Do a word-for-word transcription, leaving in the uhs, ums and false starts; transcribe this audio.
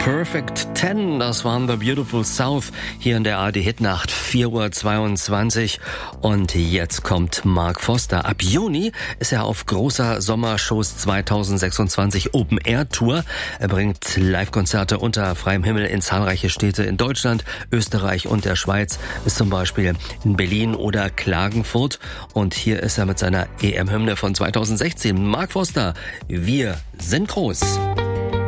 Perfect Ten, das waren The Beautiful South hier in der A R D-Hitnacht, vier Uhr zweiundzwanzig. Und jetzt kommt Mark Foster. Ab Juni ist er auf großer Sommershows zweitausendsechsundzwanzig Open Air Tour. Er bringt Live-Konzerte unter freiem Himmel in zahlreiche Städte in Deutschland, Österreich und der Schweiz, ist zum Beispiel in Berlin oder Klagenfurt. Und hier ist er mit seiner E M-Hymne von zweitausendsechzehn. Mark Foster, wir sind groß.